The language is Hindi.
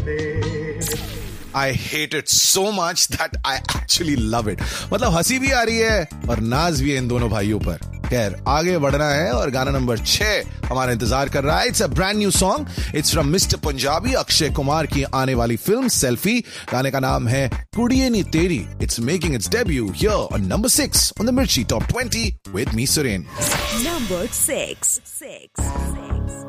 I hate it so much that I actually love it. मतलब हंसी भी आ रही है और नाज भी है इन दोनों भाइयों पर. खैर आगे बढ़ना है और गाना नंबर 6 हमारा इंतजार कर रहा है. It's a brand new song. It's from mister Punjabi, Akshay Kumar की आने वाली फिल्म सेल्फी. गाने का नाम है कुड़िए नी तेरी. It's making it's debut here on number 6 on the Mirchi Top 20 with me Suren. Number 6.